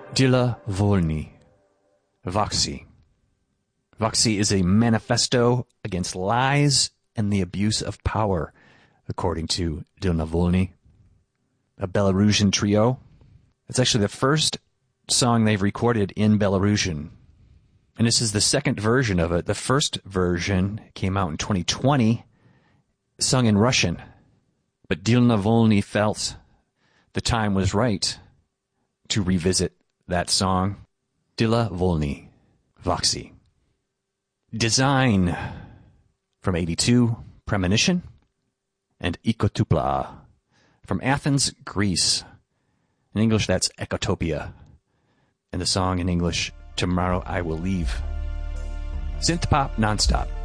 Dila Volny, Voxy. Voxy is a manifesto against lies and the abuse of power, according to Dila Volny, a Belarusian trio. It's actually the first song they've recorded in Belarusian. And this is the second version of it. The first version came out in 2020, sung in Russian. But Dila Volny felt the time was right to revisit that song. Dila Volny, Voxy. Design from 82, Premonition, and Ekotupla from Athens, Greece. In English, that's Ecotopia. And the song in English, Tomorrow I Will Leave. Synth pop nonstop.